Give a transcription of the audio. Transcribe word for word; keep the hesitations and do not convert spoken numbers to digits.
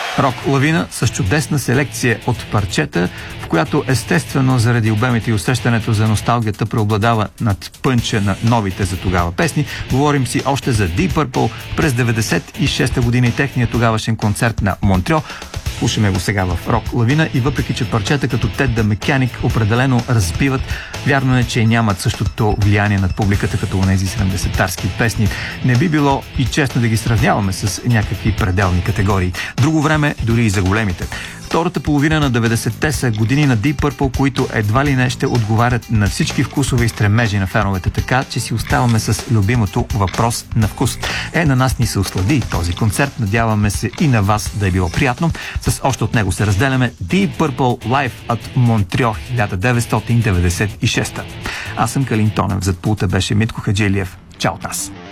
Рок лавина с чудесна селекция от парчета, в която естествено заради обемите и усещането за носталгията преобладава над пънча на новите за тогава песни. Говорим си още за Deep Purple през деветдесет и шеста година и техния тогавашен концерт на Монтреал. Слушаме го сега в Рок лавина и въпреки, че парчета като Ted the Mechanic определено разбиват, вярно е, че нямат същото влияние над публиката като онези седемдесетарски песни. Не би било и честно да ги сравняваме с някакви пределни категории. Друго време дори и за големите. Втората половина на деветдесетте са години на Deep Purple, които едва ли не ще отговарят на всички вкусове и стремежи на феновете, така че си оставаме с любимото въпрос на вкус. Е, на нас ни се услади този концерт, надяваме се и на вас да е било приятно. С още от него се разделяме Deep Purple Live от Монтреал хиляда деветстотин деветдесет и шеста. Аз съм Калин Тонев, зад пулта беше Митко Хаджилиев. Чао от нас!